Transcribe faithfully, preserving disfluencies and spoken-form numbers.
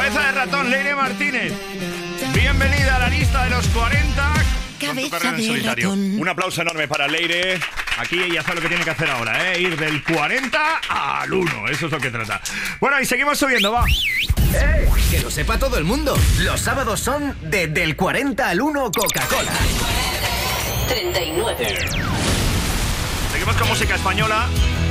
Cabeza de ratón, Leire Martínez. Bienvenida a la lista de los cuarenta. Cabeza de ratón. Un aplauso enorme para Leire. Aquí ella sabe lo que tiene que hacer ahora, ¿eh? Ir del cuarenta al uno. Eso es lo que trata. Bueno, y seguimos subiendo, va. ¡Eh! Que lo sepa todo el mundo. Los sábados son de Del cuarenta al uno Coca-Cola. treinta y nueve. Seguimos con música española.